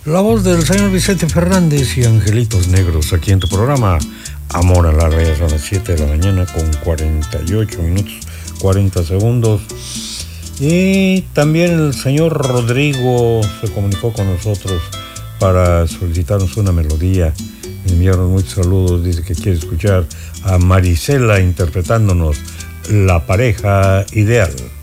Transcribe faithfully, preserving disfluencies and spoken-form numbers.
La voz del señor Vicente Fernández y Angelitos Negros aquí en tu programa Amor a la Raya. Son las siete de la mañana con cuarenta y ocho minutos, cuarenta segundos. Y también el señor Rodrigo se comunicó con nosotros para solicitarnos una melodía. Enviaron muchos saludos, dice que quiere escuchar a Marisela interpretándonos La Pareja Ideal.